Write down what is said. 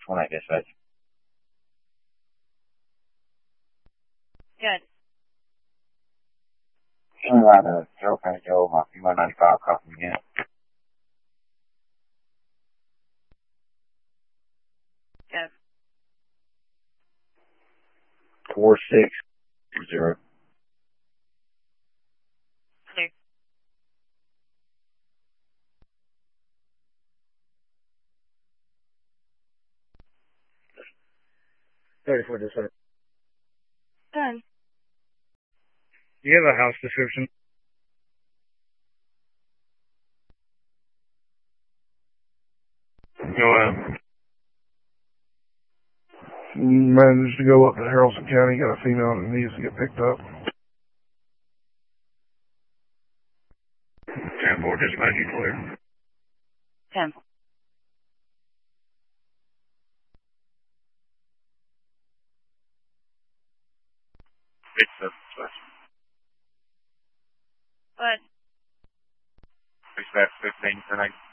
1 dispatch. Good. Carolina, Joe County Joe, my P195, copy again. Good. 4620. Clear. $34 dispatch. Good. Do you have a house description? Go ahead. Managed to go up to Haralson County, got a female that needs to get picked up. 10-4 dispatch, you clear. 10. Fix the dispatch. Good. Dispatch 15 tonight.